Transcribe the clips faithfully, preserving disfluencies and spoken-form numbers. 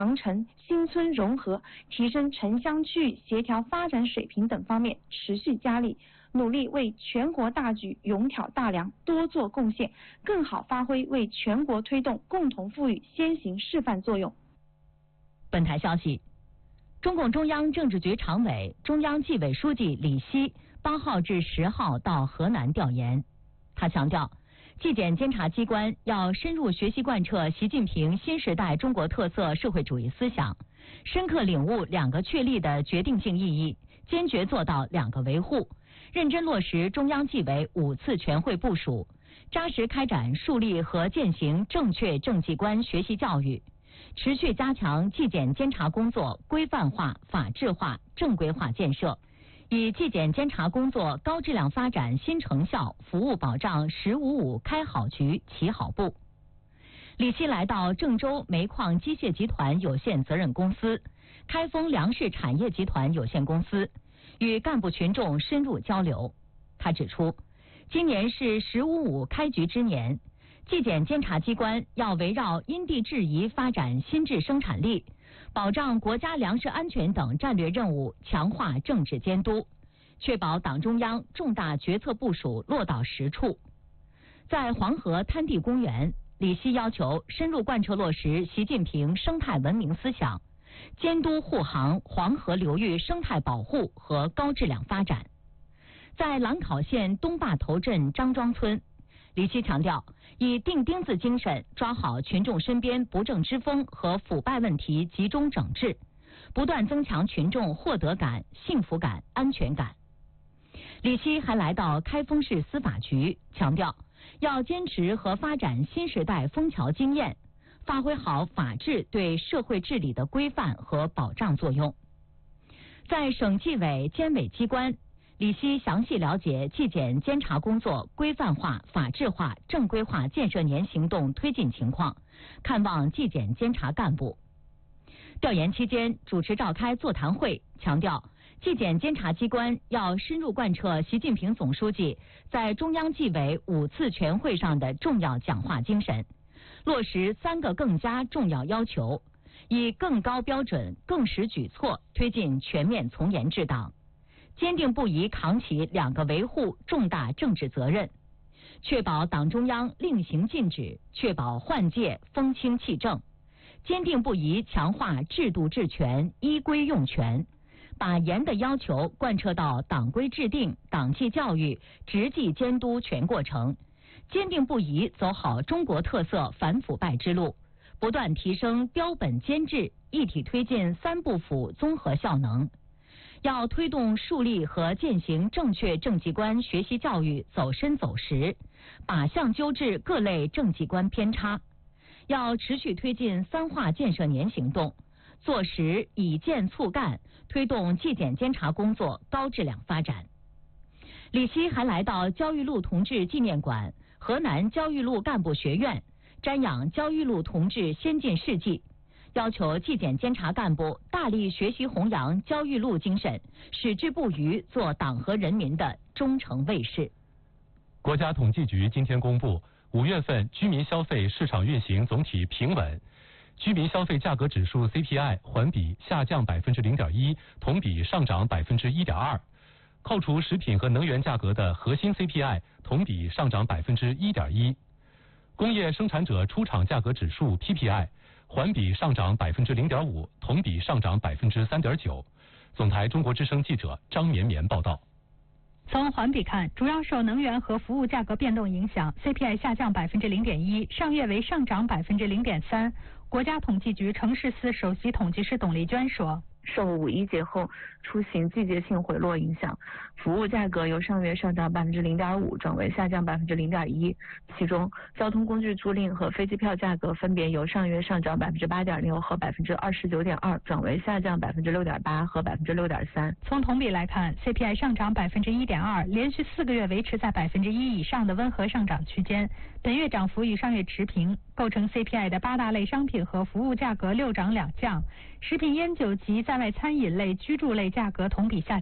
长城、新村融合、提升城乡区域协调发展水平等方面持续加力，努力为全国大局勇挑大梁，多做贡献，更好发挥为全国推动共同富裕先行示范作用。 本台消息，中共中央政治局常委、中央纪委书记李希八号至十号到河南调研。他强调，纪检监察机关要深入学习贯彻习近平新时代中国特色社会主义思想，深刻领悟两个确立的决定性意义，坚决做到两个维护，认真落实中央纪委五次全会部署，扎实开展树立和践行正确政纪观学习教育，持续加强纪检监察工作规范化、法治化、正规化建设，以纪检监察工作高质量发展新成效服务保障“十五五”开好局、起好步。李希来到郑州煤矿机械集团有限责任公司、开封粮食产业集团有限公司，与干部群众深入交流。他指出，今年是“十五五”开局之年，纪检监察机关要围绕因地制宜发展新质生产力，保障国家粮食安全等战略任务，强化政治监督，确保党中央重大决策部署落到实处。在黄河滩地公园，李希要求深入贯彻落实习近平生态文明思想，监督护航黄河流域生态保护和高质量发展。在兰考县东坝头镇张庄村，李希强调，以钉钉子精神抓好群众身边不正之风和腐败问题集中整治，不断增强群众获得感、幸福感、安全感。李希还来到开封市司法局，强调要坚持和发展新时代枫桥经验，发挥好法治对社会治理的规范和保障作用。在省纪委监委机关，李希详细了解纪检监察工作规范化、法治化、正规化建设年行动推进情况，看望纪检监察干部。调研期间，主持召开座谈会，强调纪检监察机关要深入贯彻习近平总书记在中央纪委五次全会上的重要讲话精神，落实三个更加重要要求，以更高标准、更实举措推进全面从严治党，坚定不移扛起两个维护重大政治责任，确保党中央令行禁止，确保换届风清气正，坚定不移强化制度治权、依规用权，把严的要求贯彻到党规制定、党纪教育、执纪监督全过程，坚定不移走好中国特色反腐败之路，不断提升标本兼治，一体推进三部腐综合效能。要推动树立和践行正确政纪观学习教育走深走实，靶向纠治各类政纪观偏差。要持续推进三化建设年行动，做实以建促干，推动纪检监察工作高质量发展。李希还来到焦裕禄同志纪念馆、河南焦裕禄干部学院，瞻仰焦裕禄同志先进事迹，要求纪检监察干部大力学习弘扬焦裕禄精神，矢志不渝做党和人民的忠诚卫士。 国家统计局今天公布，五月份居民消费市场运行总体平稳，居民消费价格指数 C P I 环比下降百分之零点一，同比上涨百分之一点二。扣除食品和能源价格的核心 C P I 同比上涨百分之一点一。工业生产者出厂价格指数 P P I环比上涨百分之零点五，同比上涨百分之三点九。总台中国之声记者张绵绵报道。 从环比看，主要受能源和服务价格变动影响 ，C P I 下降百分之零点一，上月为上涨百分之零点三。国家统计局城市司首席统计师董丽娟说。 受五一节后出行季节性回落影响，服务价格由上月上涨百分之零点五转为下降百分之零点一。其中，交通工具租赁和飞机票价格分别由上月上涨百分之八点六和百分之二十九点二转为下降百分之六点八和百分之六点三。 从同比来看 ，C P I 上涨百分之一点二，连续四个月维持在百分之一以上的温和上涨区间。本月涨幅与上月持平，构成 C P I 的八大类商品和服务价格六涨两降，食品烟酒及在外餐饮类、居住类价格同比下降，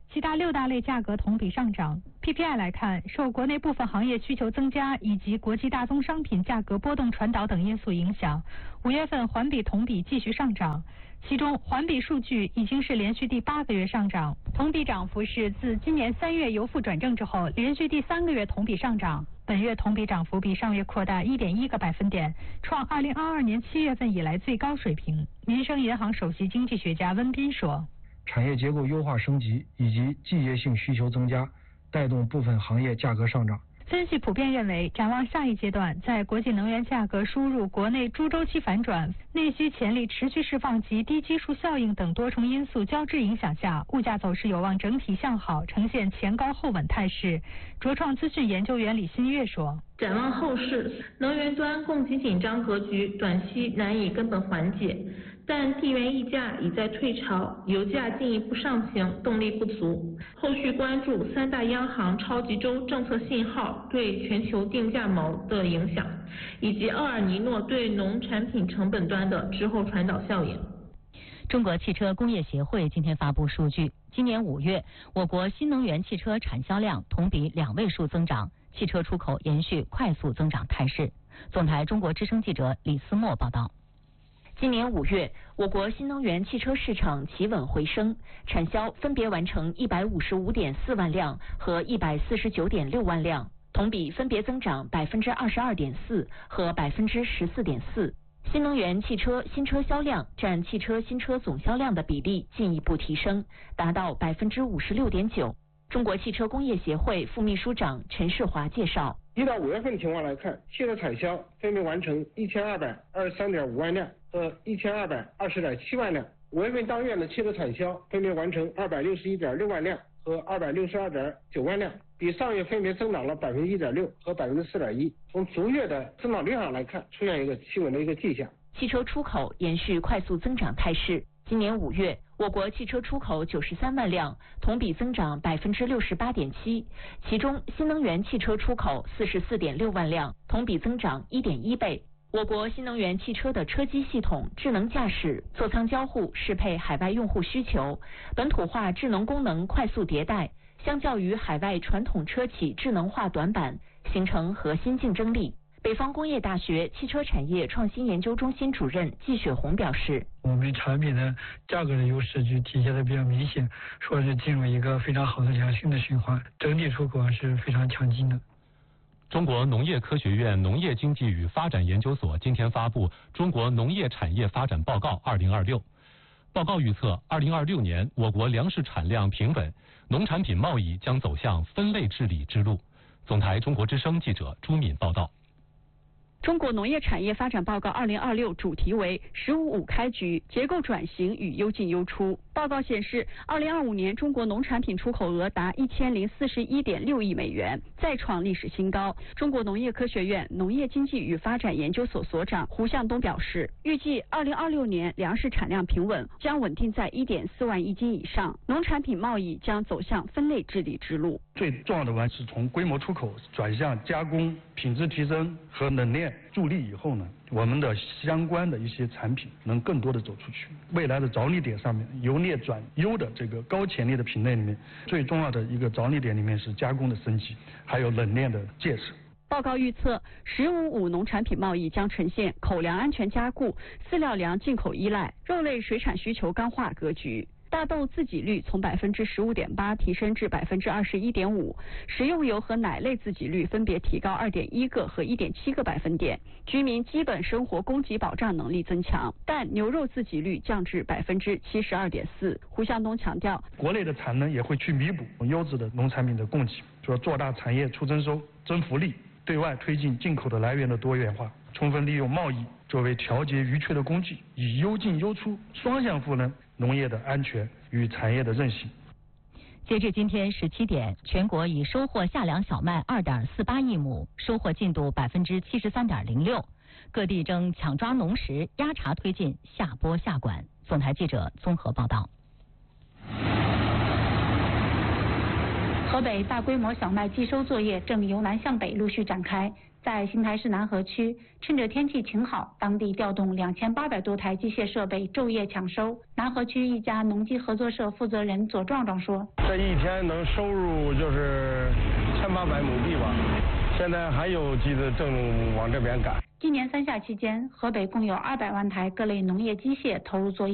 其他六大类价格同比上涨。P P I 来看，受国内部分行业需求增加以及国际大宗商品价格波动传导等因素影响，五月份环比同比继续上涨。其中环比数据已经是连续第八个月上涨，同比涨幅是自今年三月由负转正之后连续第三个月同比上涨。本月同比涨幅比上月扩大 一点一个百分点，创二零二二年七月份以来最高水平。民生银行首席经济学家温彬说， 产业结构优化升级以及季节性需求增加，带动部分行业价格上涨。 分析普遍认为，展望下一阶段，在国际能源价格输入、国内猪周期反转、内需潜力持续释放及低基数效应等多重因素交织影响下，物价走势有望整体向好，呈现前高后稳态势。卓创资讯研究员李新月说， 展望后市，能源端供给紧张格局短期难以根本缓解，但地缘溢价已在退潮，油价进一步上行，动力不足。后续关注三大央行超级周政策信号对全球定价锚的影响，以及厄尔尼诺对农产品成本端的滞后传导效应。 中国汽车工业协会今天发布数据，今年五月，我国新能源汽车产销量同比两位数增长，汽车出口延续快速增长态势。总台中国之声记者李思墨报道。 今年五月，我国新能源汽车市场企稳回升，产销分别完成一百五十五点四万辆和一百四十九点六万辆，同比分别增长百分之二十二点四和百分之十四点四。新能源汽车新车销量占汽车新车总销量的比例进一步提升，达到百分之五十六点九。中国汽车工业协会副秘书长陈世华介绍， 一到五月份情况来看，汽车产销分别完成一千二百二十三点五万辆和一千二百二十点七万辆。五月份当月的汽车产销分别完成二百六十一点六万辆和二百六十二点九万辆，比上月分别增长了百分之一点六和百分之四点一。从逐月的增长率上来看，出现一个企稳的一个迹象。 汽车出口延续快速增长态势。今年五月，我国汽车出口九十三万辆，同比增长百分之六十八点七，其中新能源汽车出口四十四点六万辆，同比增长一点一倍。我国新能源汽车的车机系统、智能驾驶、座舱交互适配海外用户需求，本土化智能功能快速迭代，相较于海外传统车企智能化短板，形成核心竞争力。北方工业大学汽车产业创新研究中心主任季雪红表示， 我们产品的价格的优势就体现的比较明显，说是进入一个非常好的良性的循环，整体出口是非常强劲的。 中国农业科学院农业经济与发展研究所今天发布《中国农业产业发展报告二零二六》。报告预测，二零二六年我国粮食产量平稳，农产品贸易将走向分类治理之路。总台中国之声记者朱敏报道。 中国农业产业发展报告二零二六主题为“十五五开局，结构转型与优进优出”。报告显示，二零二五年中国农产品出口额达一千零四十一点六亿美元，再创历史新高。中国农业科学院农业经济与发展研究所所长胡向东表示，预计二零二六年粮食产量平稳，将稳定在一点四万亿斤以上，农产品贸易将走向分类治理之路。 最重要的完是从规模出口转向加工、品质提升和冷链助力以后呢，我们的相关的一些产品能更多的走出去。未来的着力点上面，由劣转优的这个高潜力的品类里面，最重要的一个着力点里面是加工的升级，还有冷链的建设。 报告预测，十五五农产品贸易将呈现口粮安全加固、饲料粮进口依赖、肉类水产需求刚化格局。大豆自给率从百分之十五点八提升至百分之二十一点五，食用油和奶类自给率分别提高二点一个和一点七个百分点，居民基本生活供给保障能力增强，但牛肉自给率降至百分之七十二点四。胡向东强调， 国内的产能也会去弥补优质的农产品的供给，说做大产业促增收、增福利，对外推进进口的来源的多元化，充分利用贸易作为调节余缺的工具，以优进优出双向赋能农业的安全与产业的韧性。 截至今天十七点，全国已收获夏粮小麦二点四八亿亩，收获进度百分之七十三点零六。各地正抢抓农时，压茬推进下播下管。总台记者综合报道。 河北大规模小麦寄收作业正由南向北陆续展开。 在邢台市南河区，趁着天气晴好，当地调动两千八百多台机械设备昼夜抢收。南河区一家农机合作社负责人左壮壮说：“ 这一天能收入就是千八百亩地吧，现在还有机子正往这边赶。” 今年三夏期间，河北共有二百万台各类农业机械投入作业。